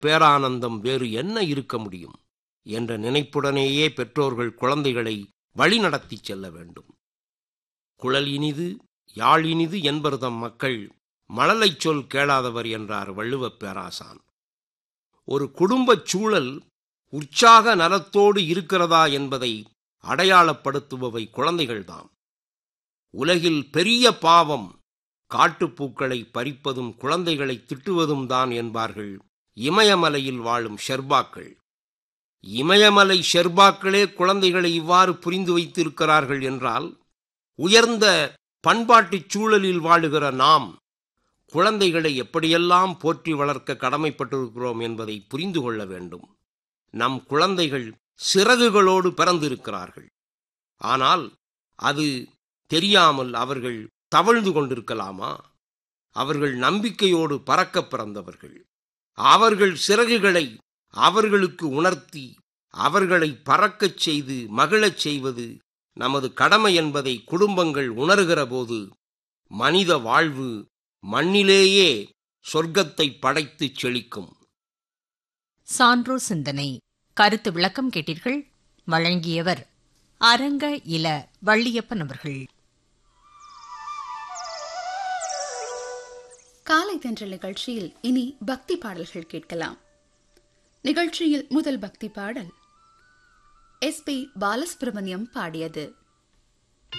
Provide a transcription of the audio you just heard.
பேரானந்தம் வேறு என்ன இருக்க முடியும் என்ற நினைப்புடனேயே பெற்றோர்கள் குழந்தைகளை வழிநடத்தி செல்ல வேண்டும். குழல் இனிது யாழ் இனிது என்பர்தம் மக்கள் மழலைச் சொல் கேளாதவர் என்றார் வள்ளுவப் பேராசான். ஒரு குடும்பச் சூழல் உற்சாக நலத்தோடு இருக்கிறதா என்பதை அடையாளப்படுத்துபவை குழந்தைகள்தாம். உலகில் பெரிய பாவம் காட்டுப்பூக்களை பறிப்பதும் குழந்தைகளை திட்டுவதும் தான் என்பார்கள் இமயமலையில் வாழும் ஷெர்பாக்கள். இமயமலை ஷெர்பாக்களே குழந்தைகளை இவ்வாறு புரிந்து வைத்திருக்கிறார்கள் என்றால், உயர்ந்த பண்பாட்டுச் சூழலில் வாழுகிற நாம் குழந்தைகளை எப்படியெல்லாம் போற்றி வளர்க்க கடமைப்பட்டிருக்கிறோம் என்பதை புரிந்து கொள்ள வேண்டும். நம் குழந்தைகள் சிறகுகளோடு பிறந்திருக்கிறார்கள். ஆனால் அது தெரியாமல் அவர்கள் தவழ்ந்து கொண்டிருக்கலாமா? அவர்கள் நம்பிக்கையோடு பறக்க பிறந்தவர்கள். அவர்கள் சிறகுகளை அவர்களுக்கு உணர்த்தி அவர்களை பறக்கச் செய்து மகிழச் செய்வது நமது கடமை என்பதை குடும்பங்கள் உணர்கிற போது மனித வாழ்வு மண்ணிலேயே சொர்க்கத்தை படைத்து செழிக்கும். சான்றோர் சிந்தனை கருத்து விளக்கம் கேட்டீர்கள். வழங்கியவர் அரங்க இல வள்ளியப்பன் அவர்கள். காலை தென்றல் நிகழ்ச்சியில் இனி பக்தி பாடல்கள் கேட்கலாம். நிகழ்ச்சியில் முதல் பக்தி பாடல் எஸ்.பி. பாலசுப்ரமணியம் பாடியது.